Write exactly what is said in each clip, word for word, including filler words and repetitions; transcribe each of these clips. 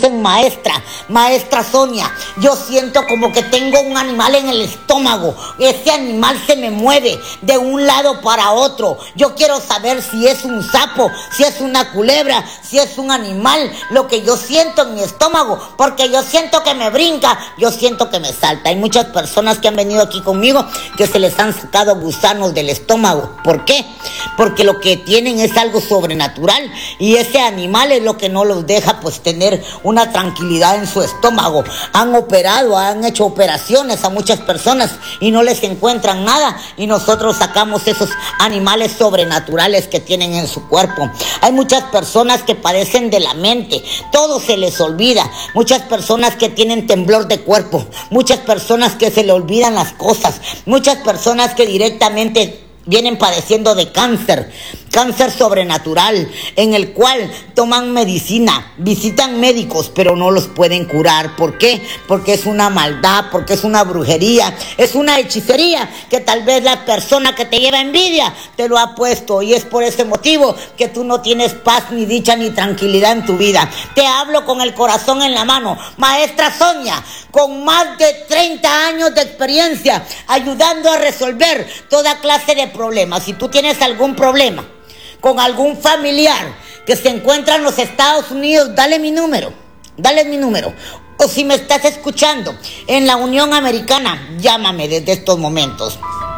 dicen maestra, maestra Sonia, yo siento como que tengo un animal en el estómago, ese animal se me mueve de un lado para otro, yo quiero saber si es un sapo, si es una culebra, si es un animal, lo que yo siento en mi estómago, porque yo siento que me brinca, yo siento que me salta. Hay muchas personas que han venido aquí conmigo que se les han sacado gusanos del estómago. ¿Por qué? Porque lo que tienen es algo sobrenatural y ese animal es lo que no los deja pues tener una tranquilidad en su estómago. Han operado, han hecho operaciones a muchas personas y no les encuentran nada, y nosotros sacamos esos animales sobrenaturales que tienen en su cuerpo. Hay muchas personas que padecen de la mente, todo se les olvida, muchas personas que tienen temblor de cuerpo, muchas personas que se le olvidan las cosas, muchas personas que directamente vienen padeciendo de cáncer, cáncer sobrenatural, en el cual toman medicina, visitan médicos, pero no los pueden curar. ¿Por qué? Porque es una maldad, porque es una brujería, es una hechicería que tal vez la persona que te lleva envidia te lo ha puesto, y es por ese motivo que tú no tienes paz, ni dicha, ni tranquilidad en tu vida. Te hablo con el corazón en la mano, maestra Sonia, con más de treinta años de experiencia, ayudando a resolver toda clase de problemas. Si tú tienes algún problema con algún familiar que se encuentra en los Estados Unidos, dale mi número, dale mi número. O si me estás escuchando en la Unión Americana, llámame desde estos momentos,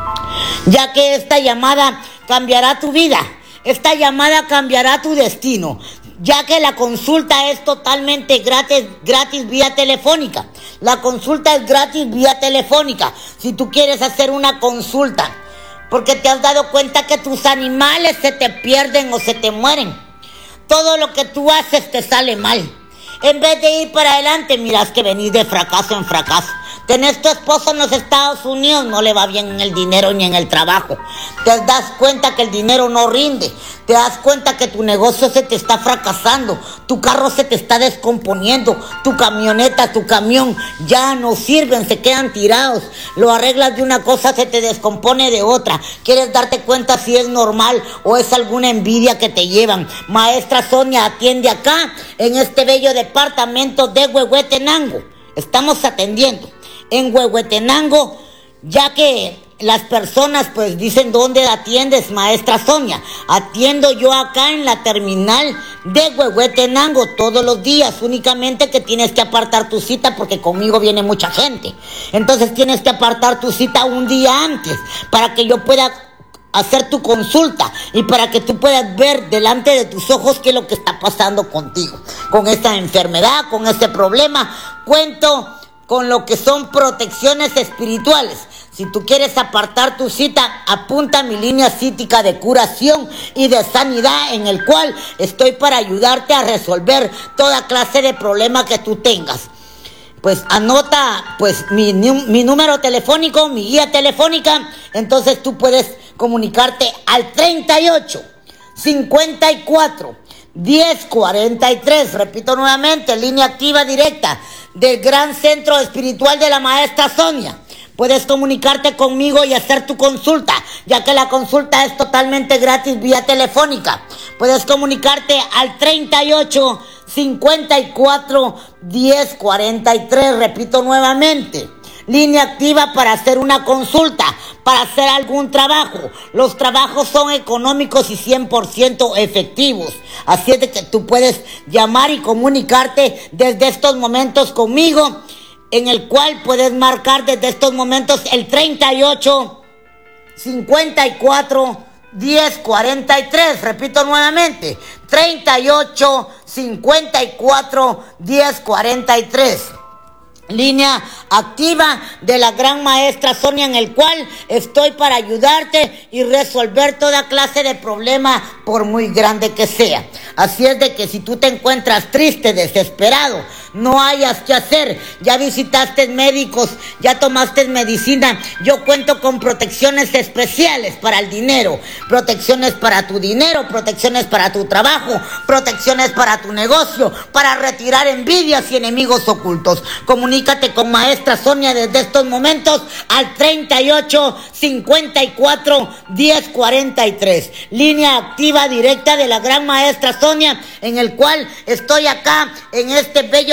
ya que esta llamada cambiará tu vida, esta llamada cambiará tu destino, ya que la consulta es totalmente gratis, gratis vía telefónica. La consulta es gratis vía telefónica. Si tú quieres hacer una consulta porque te has dado cuenta que tus animales se te pierden o se te mueren, todo lo que tú haces te sale mal. En vez de ir para adelante, miras que venís de fracaso en fracaso. Tenés tu esposo en los Estados Unidos, no le va bien en el dinero ni en el trabajo. Te das cuenta que el dinero no rinde. Te das cuenta que tu negocio se te está fracasando. Tu carro se te está descomponiendo. Tu camioneta, tu camión ya no sirven, se quedan tirados. Lo arreglas de una cosa, se te descompone de otra. Quieres darte cuenta si es normal o es alguna envidia que te llevan. Maestra Sonia atiende acá en este bello departamento de Huehuetenango. Estamos atendiendo en Huehuetenango, ya que las personas pues dicen, ¿dónde atiendes, maestra Sonia? Atiendo yo acá en la terminal de Huehuetenango todos los días, únicamente que tienes que apartar tu cita porque conmigo viene mucha gente. Entonces tienes que apartar tu cita un día antes para que yo pueda hacer tu consulta y para que tú puedas ver delante de tus ojos qué es lo que está pasando contigo, con esta enfermedad, con este problema. Cuento con lo que son protecciones espirituales. Si tú quieres apartar tu cita, apunta mi línea cítica de curación y de sanidad, en el cual estoy para ayudarte a resolver toda clase de problema que tú tengas. Pues anota pues mi, mi número telefónico, mi guía telefónica. Entonces tú puedes comunicarte al treinta y ocho, cincuenta y cuatro, diez, cuarenta y tres. Repito nuevamente, línea activa directa del Gran Centro Espiritual de la Maestra Sonia. Puedes comunicarte conmigo y hacer tu consulta, ya que la consulta es totalmente gratis vía telefónica. Puedes comunicarte al treinta y ocho, cincuenta y cuatro, diez, cuarenta y tres. Repito nuevamente, línea activa para hacer una consulta, para hacer algún trabajo. Los trabajos son económicos y cien por ciento efectivos. Así es de que tú puedes llamar y comunicarte desde estos momentos conmigo, en el cual puedes marcar desde estos momentos el treinta y ocho, cincuenta y cuatro, diez, cuarenta y tres. Repito nuevamente, treinta y ocho, cincuenta y cuatro, diez, cuarenta y tres. Línea activa de la gran maestra Sonia, en el cual estoy para ayudarte y resolver toda clase de problema, por muy grande que sea. Así es de que si tú te encuentras triste, desesperado, no hayas que hacer, ya visitaste médicos, ya tomaste medicina, yo cuento con protecciones especiales para el dinero, protecciones para tu dinero, protecciones para tu trabajo, protecciones para tu negocio, para retirar envidias y enemigos ocultos. Comunícate con maestra Sonia desde estos momentos al treinta y ocho, cincuenta y cuatro, diez, cuarenta y tres. Línea activa directa de la gran maestra Sonia, en el cual estoy acá en este bello